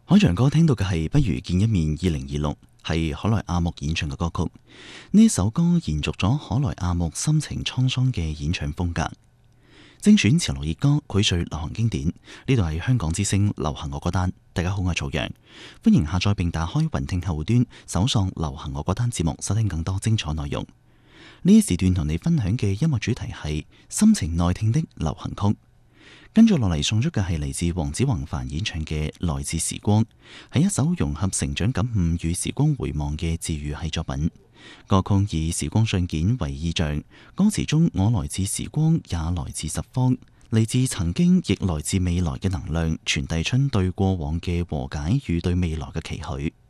海洋哥聽到嘅係《不如見一面》2026，係可萊阿木演唱嘅歌曲。呢首歌延續咗可萊阿木深情滄桑嘅演唱風格，精選潮流熱歌，膾萃流行經典。呢度係香港之聲流行我歌單。大家好，我係曹陽，歡迎下載並打開雲聽客戶端，搜索流行我歌單節目，收聽更多精彩內容。呢時段同你分享嘅音樂主題係心情內聽的流行曲。跟住落嚟送出嘅係嚟自黃子弘凡演唱嘅《來自時光》，係一首融合成長感悟與時光回望嘅治癒系作品。歌曲以時光信件為意象，歌詞中我來自時光，也來自十方，嚟自曾經亦來自未來嘅能量，傳遞出對過往嘅和解與對未來嘅期許。